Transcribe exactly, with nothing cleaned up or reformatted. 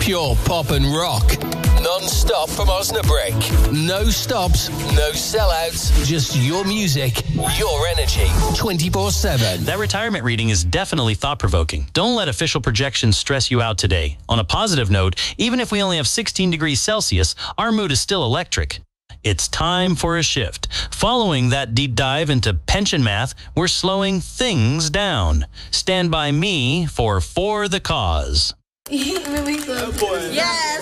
Pure pop and rock. Non-stop from Osnabrück. No stops, no sellouts. Just your music, your energy. twenty-four seven. That retirement reading is definitely thought-provoking. Don't let official projections stress you out today. On a positive note, even if we only have sixteen degrees Celsius, our mood is still electric. It's time for a shift. Following that deep dive into pension math, we're slowing things down. Stand by me for For the Cause. Yes!